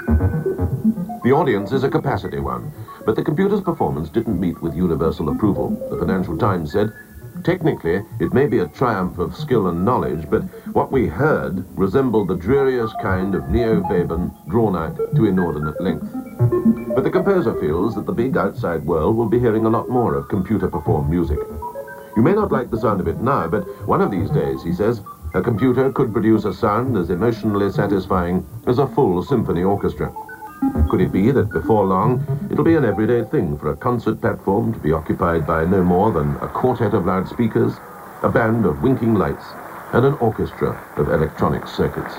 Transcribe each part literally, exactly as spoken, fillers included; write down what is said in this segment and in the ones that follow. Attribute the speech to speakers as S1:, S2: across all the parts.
S1: The audience is a capacity one, but the computer's performance didn't meet with universal approval. The Financial Times said, technically, it may be a triumph of skill and knowledge, but what we heard resembled the dreariest kind of neo-Webern drawn out to inordinate length. But the composer feels that the big outside world will be hearing a lot more of computer-performed music. You may not like the sound of it now, but one of these days, he says, a computer could produce a sound as emotionally satisfying as a full symphony orchestra. Could it be that before long, it'll be an everyday thing for a concert platform to be occupied by no more than a quartet of loudspeakers, a band of winking lights, and an orchestra of electronic circuits?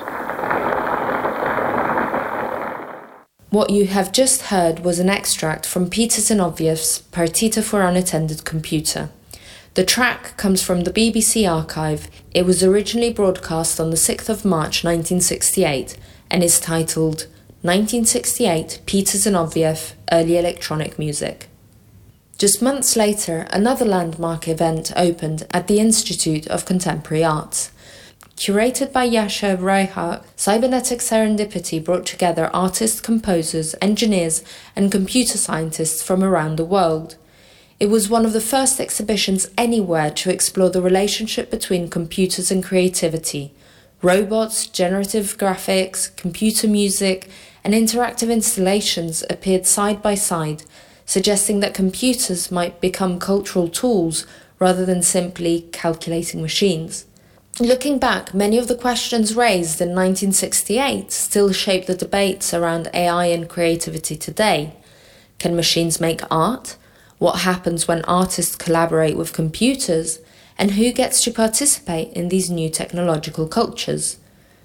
S2: What you have just heard was an extract from Peter Zinovjev's Partita for Unattended Computer. The track comes from the B B C archive. It was originally broadcast on the sixth of March nineteen sixty-eight and is titled nineteen sixty-eight Peter Zinovjev, Early Electronic Music. Just months later, another landmark event opened at the Institute of Contemporary Arts. Curated by Yasha Reihart, Cybernetic Serendipity brought together artists, composers, engineers, and computer scientists from around the world. It was one of the first exhibitions anywhere to explore the relationship between computers and creativity. Robots, generative graphics, computer music, and interactive installations appeared side by side, suggesting that computers might become cultural tools rather than simply calculating machines. Looking back, many of the questions raised in nineteen sixty-eight still shape the debates around A I and creativity today. Can machines make art? What happens when artists collaborate with computers? And who gets to participate in these new technological cultures?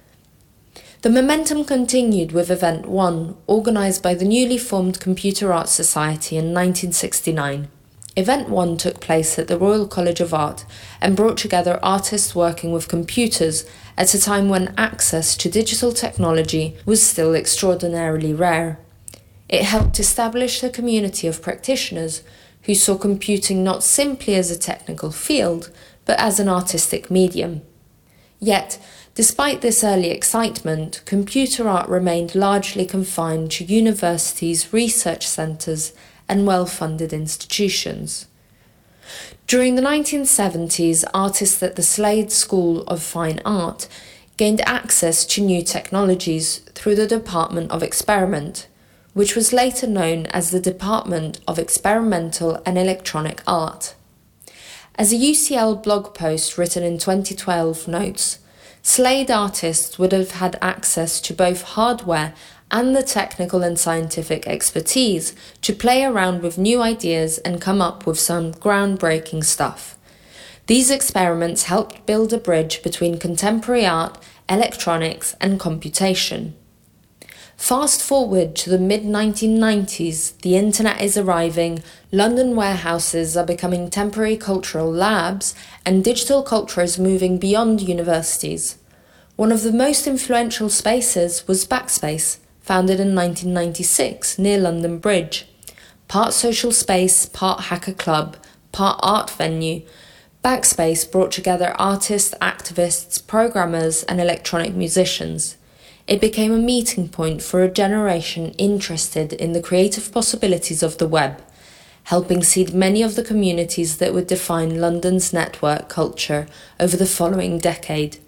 S2: The momentum continued with Event one, organised by the newly formed Computer Arts Society in nineteen sixty-nine. Event one took place at the Royal College of Art and brought together artists working with computers at a time when access to digital technology was still extraordinarily rare. It helped establish a community of practitioners who saw computing not simply as a technical field, but as an artistic medium. Yet, despite this early excitement, computer art remained largely confined to universities, research centres, and well-funded institutions. During the nineteen seventies, artists at the Slade School of Fine Art gained access to new technologies through the Department of Experiment, which was later known as the Department of Experimental and Electronic Art. As a U C L blog post written in twenty twelve notes, Slade artists would have had access to both hardware and the technical and scientific expertise to play around with new ideas and come up with some groundbreaking stuff. These experiments helped build a bridge between contemporary art, electronics, and computation. Fast forward to the mid nineteen nineties, the internet is arriving, London warehouses are becoming temporary cultural labs, and digital culture is moving beyond universities. One of the most influential spaces was Backspace, founded in nineteen ninety-six near London Bridge. Part social space, part hacker club, part art venue, Backspace brought together artists, activists, programmers, and electronic musicians. It became a meeting point for a generation interested in the creative possibilities of the web, helping seed many of the communities that would define London's network culture over the following decade.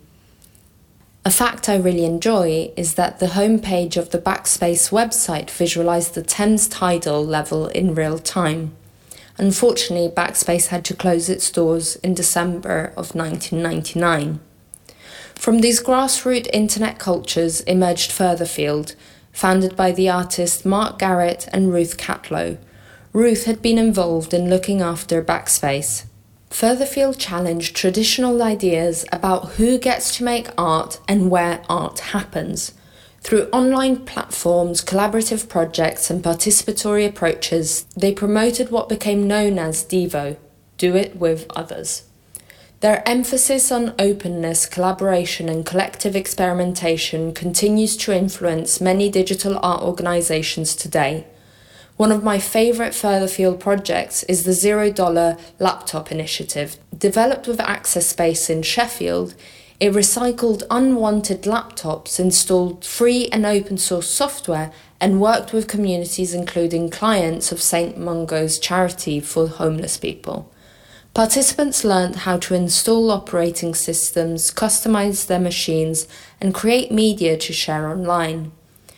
S2: A fact I really enjoy is that the homepage of the Backspace website visualised the Thames tidal level in real time. Unfortunately, Backspace had to close its doors in December of nineteen ninety-nine. From these grassroots internet cultures emerged Furtherfield, founded by the artists Mark Garrett and Ruth Catlow. Ruth had been involved in looking after Backspace. Furtherfield challenged traditional ideas about who gets to make art and where art happens. Through online platforms, collaborative projects, and participatory approaches, they promoted what became known as Devo, do it with others. Their emphasis on openness, collaboration, and collective experimentation continues to influence many digital art organisations today. One of my favourite Furtherfield projects is the Zero Dollar Laptop Initiative. Developed with Access Space in Sheffield, It recycled unwanted laptops, installed free and open source software, and worked with communities including clients of Saint Mungo's charity for homeless people. Participants learned how to install operating systems, customize their machines, and create media to share online.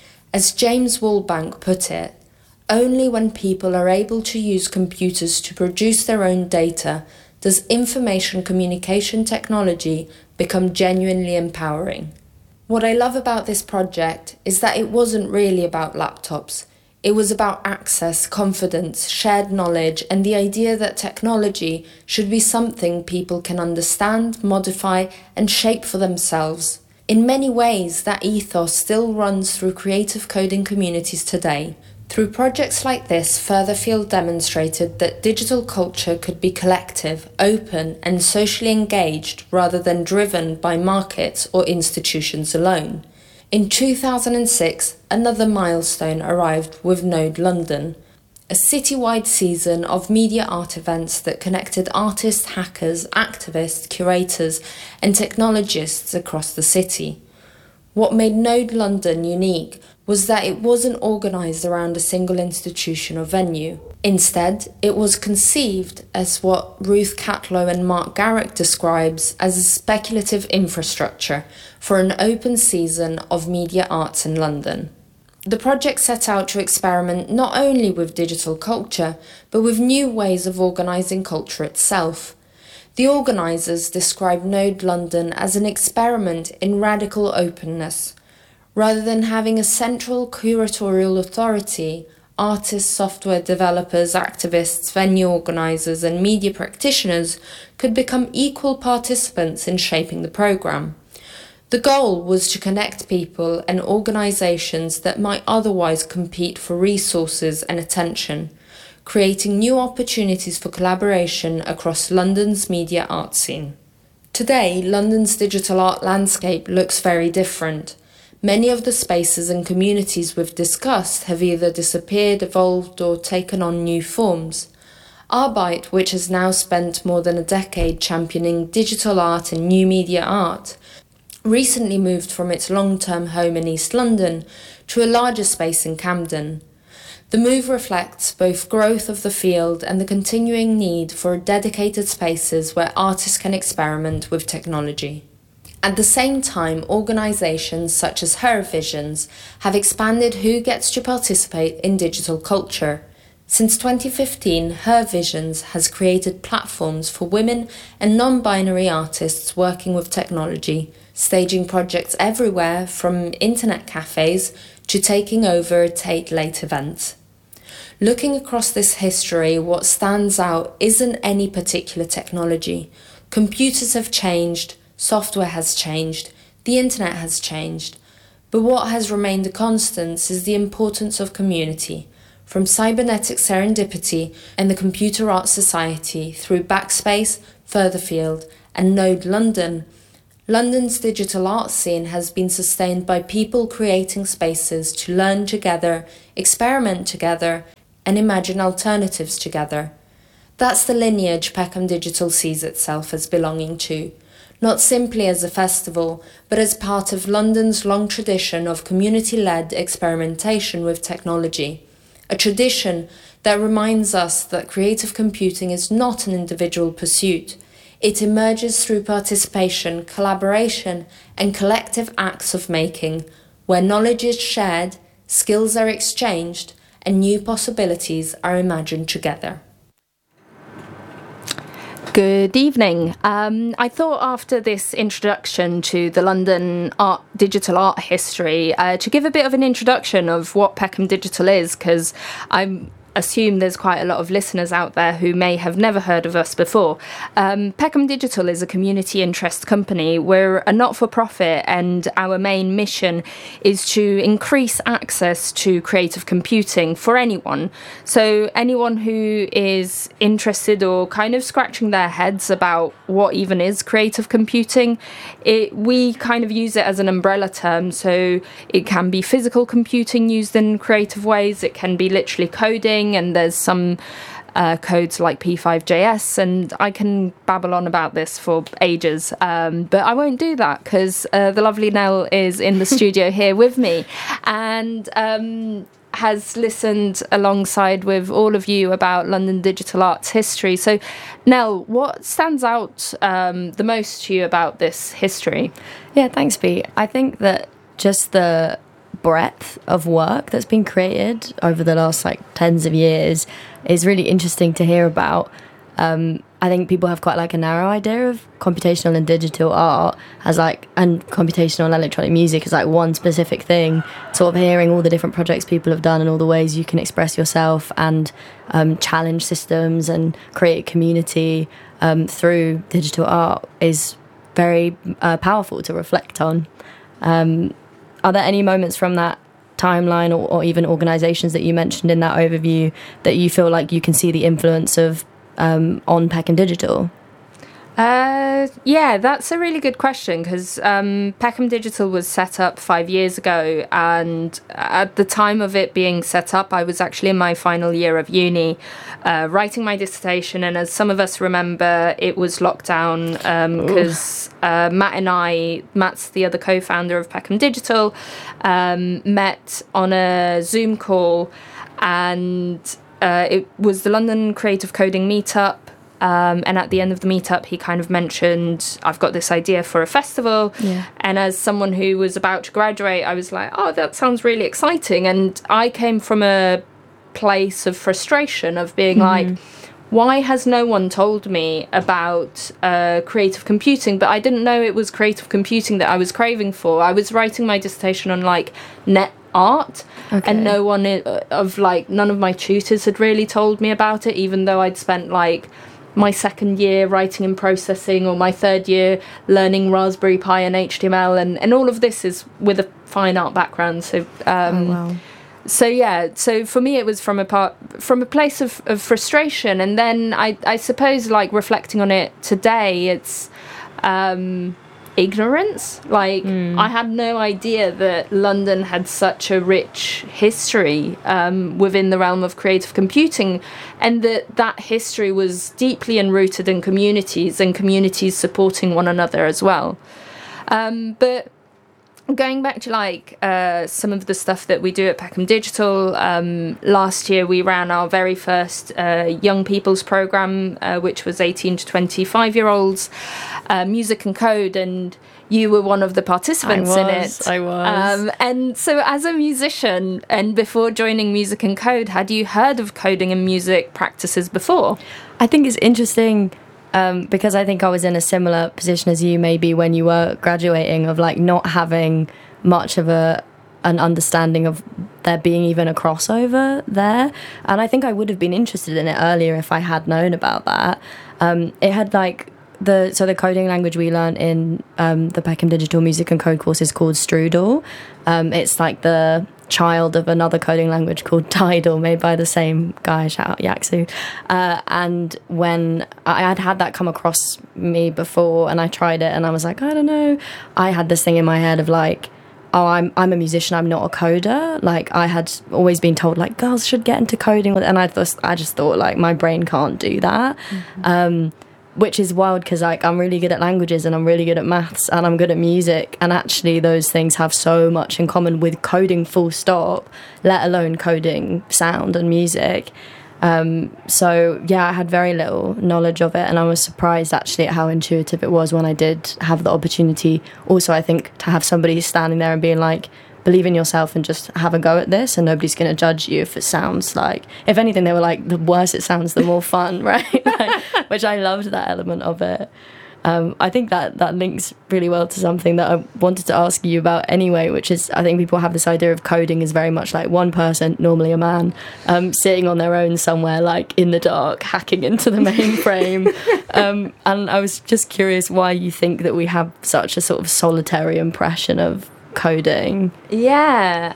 S2: As James Woolbank put it, only when people are able to use computers to produce their own data does information communication technology become genuinely empowering. What I love about this project is that it wasn't really about laptops. It was about access, confidence, shared knowledge, and the idea that technology should be something people can understand, modify, and shape for themselves. In many ways, that ethos still runs through creative coding communities today. Through projects like this, Furtherfield demonstrated that digital culture could be collective, open, and socially engaged rather than driven by markets or institutions alone. In two thousand six, another milestone arrived with Node London, a citywide season of media art events that connected artists, hackers, activists, curators, and technologists across the city. What made Node London unique was that it wasn't organised around a single institution or venue. Instead, it was conceived as what Ruth Catlow and Mark Garrick describes as a speculative infrastructure for an open season of media arts in London. The project set out to experiment not only with digital culture, but with new ways of organising culture itself. The organisers described Node London as an experiment in radical openness. Rather than having a central curatorial authority, artists, software developers, activists, venue organisers and media practitioners could become equal participants in shaping the programme. The goal was to connect people and organisations that might otherwise compete for resources and attention, creating new opportunities for collaboration across London's media art scene. Today, London's digital art landscape looks very different. Many of the spaces and communities we've discussed have either disappeared, evolved, or taken on new forms. Arbeit, which has now spent more than a decade championing digital art and new media art, recently moved from its long-term home in East London to a larger space in Camden. The move reflects both growth of the field and the continuing need for dedicated spaces where artists can experiment with technology. At the same time, organisations such as Her Visions have expanded who gets to participate in digital culture. Since twenty fifteen, Her Visions has created platforms for women and non-binary artists working with technology, staging projects everywhere from internet cafes to taking over Tate Late events. Looking across this history, what stands out isn't any particular technology. Computers have changed, software has changed, the internet has changed, but what has remained a constant is the importance of community, from cybernetic serendipity and the Computer Art Society through Backspace, Furtherfield and Node London. London's digital art scene has been sustained by people creating spaces to learn together, experiment together, and imagine alternatives together. That's the lineage Peckham Digital sees itself as belonging to, not simply as a festival, but as part of London's long tradition of community-led experimentation with technology, a tradition that reminds us that creative computing is not an individual pursuit. It emerges through participation, collaboration, and collective acts of making, where knowledge is shared, skills are exchanged, and new possibilities are imagined together.
S3: Good evening. Um, I thought after this introduction to the London art, digital art history, uh, to give a bit of an introduction of what Peckham Digital is, because I'm assume there's quite a lot of listeners out there who may have never heard of us before. Um, Peckham Digital is a community interest company. We're a not-for-profit, and our main mission is to increase access to creative computing for anyone. So anyone who is interested or kind of scratching their heads about what even is creative computing, it, we kind of use it as an umbrella term. So it can be physical computing used in creative ways. It can be literally coding, and there's some uh, codes like P five J S, and I can babble on about this for ages, um, but I won't do that because uh, the lovely Nell is in the studio here with me, and um, has listened alongside with all of you about London digital arts history. So, Nell, what stands out um, the most to you about this history?
S4: Yeah, thanks, Pete. I think that just the breadth of work that's been created over the last like tens of years is really interesting to hear about. Um, I think people have quite like a narrow idea of computational and digital art as like, and computational and electronic music as like one specific thing. Sort of hearing all the different projects people have done and all the ways you can express yourself and um, challenge systems and create community um, through digital art is very uh, powerful to reflect on. Um, Are there any moments from that timeline or, or even organisations that you mentioned in that overview that you feel like you can see the influence of um, on Peckham Digital?
S3: Uh, yeah, that's a really good question because um, Peckham Digital was set up five years ago, and at the time of it being set up, I was actually in my final year of uni, uh, writing my dissertation, and as some of us remember, it was lockdown because um, uh, Matt and I, Matt's the other co-founder of Peckham Digital, um, met on a Zoom call, and uh, it was the London Creative Coding Meetup. Um, and at the end of the meetup, he kind of mentioned, I've got this idea for a festival.
S4: Yeah.
S3: And as someone who was about to graduate, I was like, oh, that sounds really exciting. And I came from a place of frustration of being mm-hmm. like, why has no one told me about uh, creative computing? But I didn't know it was creative computing that I was craving for. I was writing my dissertation on like net art, okay. and no one of like, none of my tutors had really told me about it, even though I'd spent like my second year writing and processing, or my third year learning Raspberry Pi and H T M L, and, and all of this is with a fine art background. So, um,
S4: oh, wow.
S3: so yeah. So for me, it was from a part, from a place of, of frustration, and then I, I suppose, like reflecting on it today, it's um, ignorance. Like mm. I had no idea that London had such a rich history um, within the realm of creative computing, and that that history was deeply enrooted in communities and communities supporting one another as well. Um, but going back to like uh, some of the stuff that we do at Peckham Digital, um, last year we ran our very first uh, young people's program, uh, which was eighteen to twenty-five year olds, uh, music and code, and you were one of the participants
S4: I was,
S3: in it.
S4: I was.
S3: Um, and so as a musician, and before joining Music and Code, had you heard of coding and music practices before?
S4: I think it's interesting um, because I think I was in a similar position as you maybe when you were graduating, of like not having much of a an understanding of there being even a crossover there. And I think I would have been interested in it earlier if I had known about that. Um, it had like the so the coding language we learned in um, the Peckham Digital Music and Code course is called Strudel. Um, it's like the child of another coding language called Tidal, made by the same guy, shout out Yaksu. Uh, and when I had had that come across me before and I tried it and I was like, I don't know, I had this thing in my head of like, oh, I'm I'm a musician, I'm not a coder. Like I had always been told like girls should get into coding, and I thought I just thought like my brain can't do that. Mm-hmm. Um, which is wild because like I'm really good at languages and I'm really good at maths and I'm good at music, and actually those things have so much in common with coding full stop, let alone coding sound and music. Um, so yeah, I had very little knowledge of it, and I was surprised actually at how intuitive it was when I did have the opportunity. Also, I think to have somebody standing there and being like, believe in yourself and just have a go at this, and nobody's going to judge you if it sounds like, if anything, they were like, the worse it sounds, the more fun, right? Like, which I loved that element of it. Um, I think that that links really well to something that I wanted to ask you about anyway, which is I think people have this idea of coding is very much like one person, normally a man, um, sitting on their own somewhere like in the dark, hacking into the mainframe. um, and I was just curious why you think that we have such a sort of solitary impression of coding.
S3: Yeah,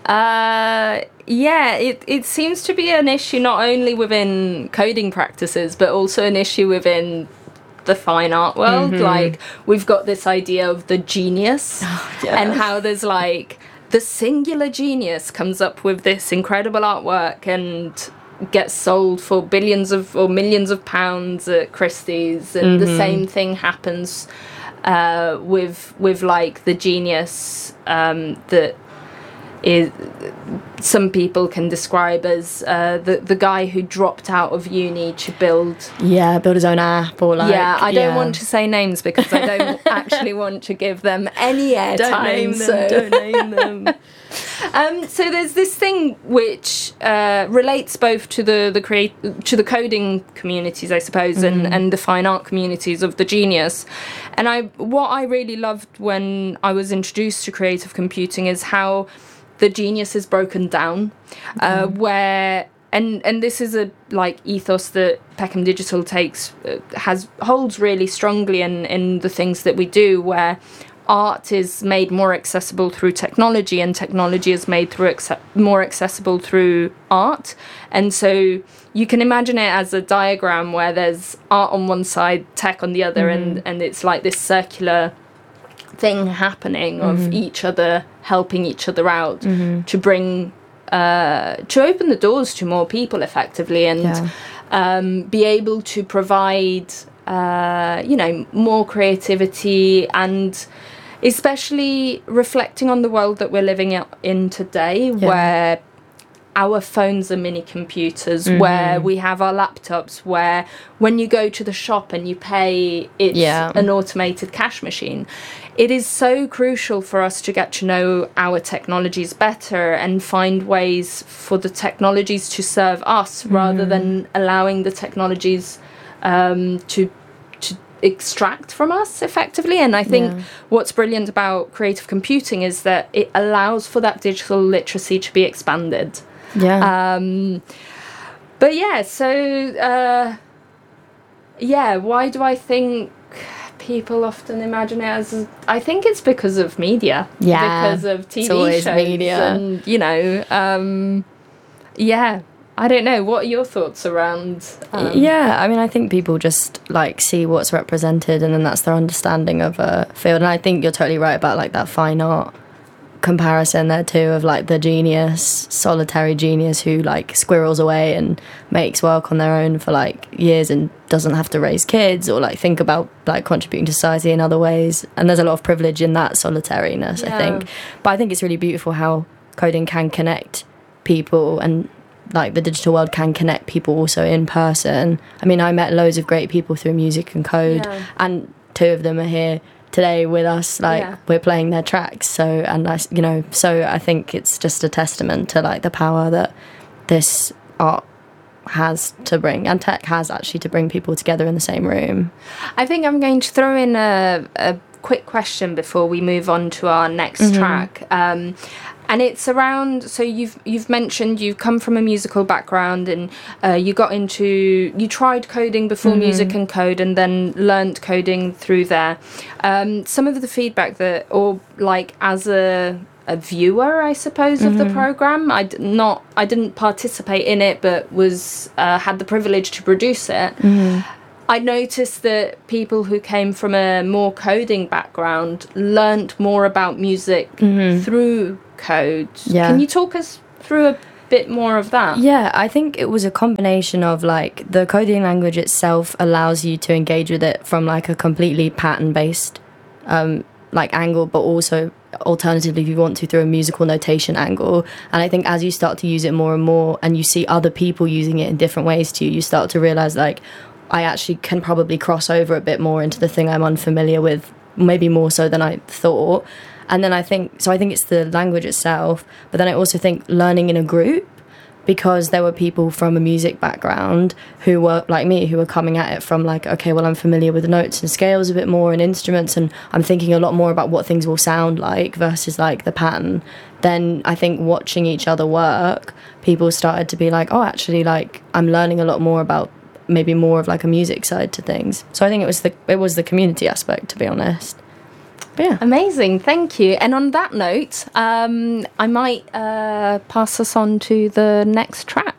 S3: uh, yeah, it, it seems to be an issue not only within coding practices, but also an issue within the fine art world. Mm-hmm. Like we've got this idea of the genius, oh, yeah. and how there's like the singular genius comes up with this incredible artwork, and gets sold for billions of or millions of pounds at Christie's, and mm-hmm. the same thing happens uh, with with like the genius um, that is some people can describe as uh, the the guy who dropped out of uni to build
S4: yeah build his own app or like
S3: yeah I don't
S4: yeah.
S3: want to say names because I don't actually want to give them any airtime.
S4: Don't name them.
S3: So.
S4: Don't name them.
S3: Um, so there's this thing which uh, relates both to the the create to the coding communities, I suppose, mm-hmm. and, and the fine art communities of the genius. And I what I really loved when I was introduced to creative computing is how the genius is broken down, uh, mm-hmm. where and and this is a like ethos that Peckham Digital takes uh, has holds really strongly in in the things that we do, where art is made more accessible through technology, and technology is made through acce- more accessible through art. And so you can imagine it as a diagram where there's art on one side, tech on the other, mm-hmm. and, and it's like this circular thing happening of mm-hmm. each other helping each other out mm-hmm. to bring uh, to open the doors to more people effectively, and yeah. um, be able to provide uh, you know more creativity, and especially reflecting on the world that we're living in today, yeah. where our phones are mini computers, mm-hmm. where we have our laptops, where when you go to the shop and you pay, it's yeah. an automated cash machine. It is so crucial for us to get to know our technologies better and find ways for the technologies to serve us, mm-hmm. rather than allowing the technologies um, to to extract from us effectively. And I think yeah. what's brilliant about creative computing is that it allows for that digital literacy to be expanded.
S4: Yeah.
S3: Um, but yeah, so uh, yeah, why do I think people often imagine it as? I think it's because of media.
S4: Yeah.
S3: Because of T V
S4: it's always
S3: shows
S4: media.
S3: And you know, um, yeah. I don't know. What are your thoughts around? Um,
S4: yeah, I mean, I think people just like see what's represented, and then that's their understanding of a field. And I think you're totally right about like that fine art comparison there too, of like the genius, solitary genius who like squirrels away and makes work on their own for like years and doesn't have to raise kids or like think about like contributing to society in other ways. And there's a lot of privilege in that solitariness, yeah. I think. But I think it's really beautiful how coding can connect people, and like the digital world can connect people also in person. I mean, I met loads of great people through music and code, yeah. and two of them are here today with us, like yeah. we're playing their tracks. So, and I, you know, so I think it's just a testament to like the power that this art has to bring, and tech has actually, to bring people together in the same room.
S3: I think I'm going to throw in a, a quick question before we move on to our next mm-hmm. track. Um, And it's around, so you've you've mentioned you've come from a musical background, and uh, you got into, you tried coding before mm-hmm. music and code, and then learnt coding through there. Um, some of the feedback that, or like as a a viewer, I suppose, mm-hmm. of the program, I d- not I didn't participate in it, but was uh, had the privilege to produce it. Mm-hmm. I noticed that people who came from a more coding background learnt more about music mm-hmm. through code.
S4: Yeah.
S3: Can you talk us through a bit more of that?
S4: Yeah, I think it was a combination of like the coding language itself allows you to engage with it from like a completely pattern based um, like angle, but also alternatively if you want to through a musical notation angle. And I think as you start to use it more and more, and you see other people using it in different ways too, you start to realize like I actually can probably cross over a bit more into the thing I'm unfamiliar with, maybe more so than I thought. And then I think, so I think it's the language itself, but then I also think learning in a group, because there were people from a music background who were like me, who were coming at it from like, okay, well, I'm familiar with the notes and scales a bit more and instruments, and I'm thinking a lot more about what things will sound like versus like the pattern. Then I think watching each other work, people started to be like, oh, actually, like I'm learning a lot more about maybe more of like a music side to things. So I think it was the it was the community aspect, to be honest. But yeah.
S3: Amazing, thank you. And on that note, um, I might uh, pass us on to the next track.